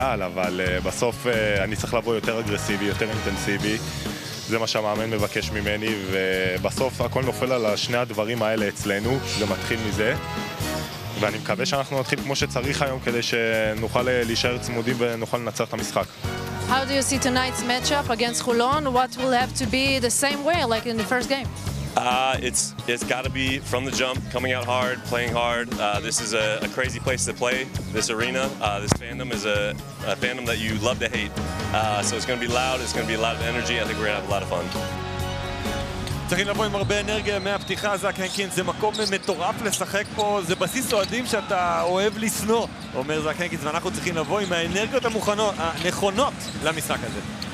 אבל בסוף אני צריך לבוא יותר אגרסיבי, יותר אינטנסיבי. זה מה שהמאמן מבקש ממני, ובסוף הכל נופל על שני הדברים האלה אצלנו, זה מתחיל מזה. ואני מקווה שאנחנו נתחיל כמו שצריך היום, כדי שנוכל להישאר צמודים ונוכל לנצח את המשחק. How do you see tonight's matchup against Xulon? What will have to be the same way like in the first game? It's got to be from the jump, coming out hard, playing hard. This is a crazy place to play, this arena. This fandom is a fandom that you love to hate. So it's going to be loud, it's going to be a lot of energy. I think we're going to have a lot of fun. צריכים לבוא עם הרבה אנרגיה מהפתיחה. זק הנקינס, זה מקום מטורף לשחק פה, זה בסיס אוהדים שאתה אוהב לשנוא, אומר זק הנקינס, ואנחנו צריכים לבוא עם האנרגיות הנכונות למשחק הזה.